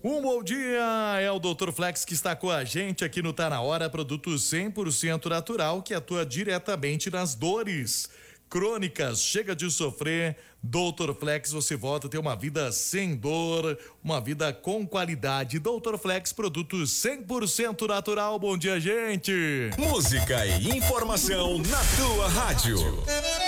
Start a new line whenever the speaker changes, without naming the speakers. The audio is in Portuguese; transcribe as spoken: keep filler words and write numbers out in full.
Um bom dia, é o doutor Flex que está com a gente aqui no Tá Na Hora, produto cem por cento natural que atua diretamente nas dores crônicas. Chega de sofrer, doutor Flex, você volta a ter uma vida sem dor, uma vida com qualidade. doutor Flex, produto cem por cento natural. Bom dia, gente.
Música e informação na tua rádio.